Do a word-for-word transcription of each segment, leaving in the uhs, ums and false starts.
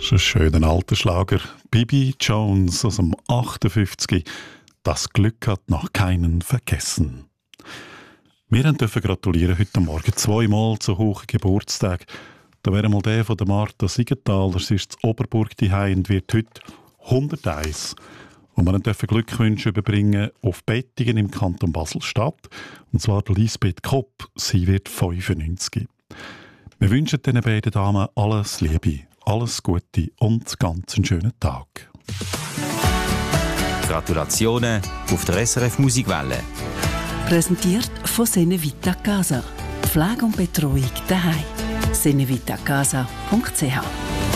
Das ist ein schöner alter Schlager. Bibi Jones aus dem achtundfünfzig. Das Glück hat noch keinen vergessen. Wir dürfen gratulieren heute Morgen zweimal zu hohen Geburtstag. Da wäre mal der von der Martha Siegenthaler. Sie ist in Oberburg daheim und wird heute hunderteins. Und wir dürfen Glückwünsche überbringen auf Bettingen im Kanton Basel-Stadt. Und zwar Lisbeth Kopp. Sie wird fünfundneunzig. Wir wünschen diesen beiden Damen alles Liebe, alles Gute und ganz einen schönen Tag. Gratulationen auf der S R F Musikwelle. Präsentiert von Senevita Casa. Pflege und Betreuung daheim. senevitacasa punkt c h.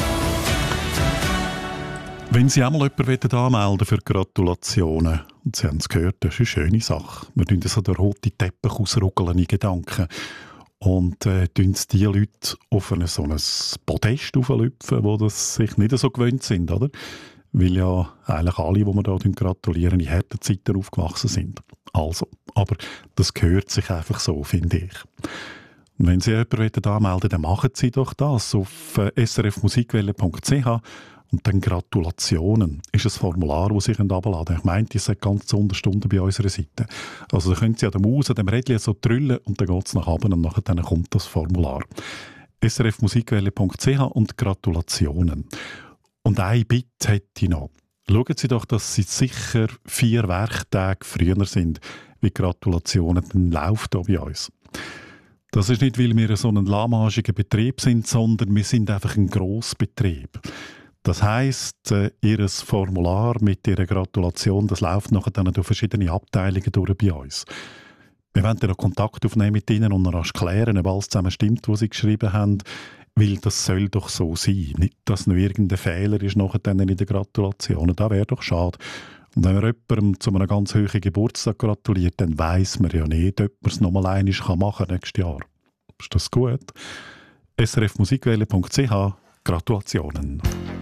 Wenn Sie einmal jemanden anmelden für Gratulationen, und Sie haben es gehört, das ist eine schöne Sache. Wir tun so den roten Teppich ausruggeln in Gedanken und äh, tun die Leute auf ein, so ein Podest auflüpfen, die das sich nicht so gewöhnt sind, oder? Weil ja eigentlich alle, die wir hier gratulieren, in harten Zeiten aufgewachsen sind. Also, aber das gehört sich einfach so, finde ich. Und wenn Sie jemanden anmelden, dann machen Sie doch das auf äh, s r f musikwelle punkt c h. Und dann Gratulationen ist ein Formular, das Sie herunterladen können. Ich meine, das ist ganz zu Unterstunden bei unserer Seite. Also da können Sie an der Maus, an dem Rädchen so drüllen und dann geht es nach oben und nachher dann kommt das Formular. s r f musikwelle punkt c h und Gratulationen. Und eine Bitte hätte ich noch. Schauen Sie doch, dass Sie sicher vier Werktage früher sind, wie Gratulationen dann läuft hier bei uns. Das ist nicht, weil wir so ein lahmarschiger Betrieb sind, sondern wir sind einfach ein Grossbetrieb. Das heisst, äh, Ihr Formular mit Ihrer Gratulation, das läuft nachher dann durch verschiedene Abteilungen durch bei uns. Wir wollen dann noch Kontakt aufnehmen mit Ihnen und noch klären, ob alles zusammen stimmt, was Sie geschrieben haben, weil das soll doch so sein. Nicht, dass noch irgendein Fehler ist nachher dann in der Gratulation. Das wäre doch schade. Und wenn man jemandem zu einem ganz hohen Geburtstag gratuliert, dann weiss man ja nicht, ob man es nochmal einmal machen kann nächstes Jahr. Ist das gut? s r f musikwelle punkt c h Gratulationen.